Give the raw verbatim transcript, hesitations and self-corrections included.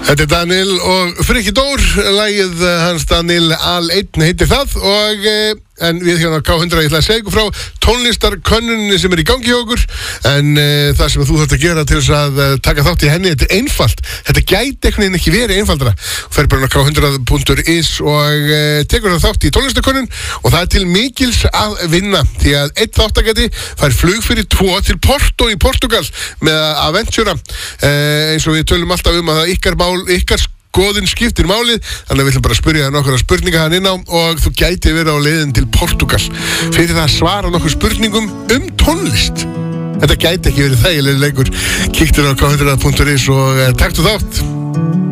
Þetta er Daniel og Frikki Dór, lagið hans Daniel Al einn heitir það og en við hérna á K hundrað ég ætla að segja ykkur frá tónlistarkönnuninni sem er í gangi hjá okkur en uh, það sem þú þarft að gera til þess að uh, taka þátt í henni, þetta er einfalt þetta gæti einhvern veginn ekki verið einfaldara þú fer bara á K hundrað punktur is og uh, tekur það þátt í tónlistarkönnun og það er til mikils að vinna því að einn þáttakandi fær flug fyrir tvo til Porto í Portugal með Aventura uh, eins og við tölum alltaf um að það ykkar mál, ykkar skoðun skiptir málið, þannig að við ætlum bara að spyrja það nokkra spurninga hann inn á og þú gæti verið á leiðin til Portugal fyrir það að svara nokkur spurningum um tónlist. Þetta gæti ekki verið þægileg leikur. Kíktu á K hundrað punktur is og taktu þátt.